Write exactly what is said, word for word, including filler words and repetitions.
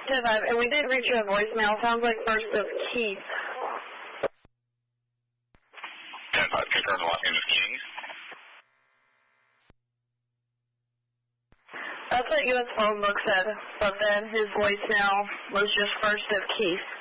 ten five, and we did reach your voicemail. Sounds like first of Keith. ten five, confirm the last name is King. That's what U S phone book said, but then his voicemail was just first of Keith.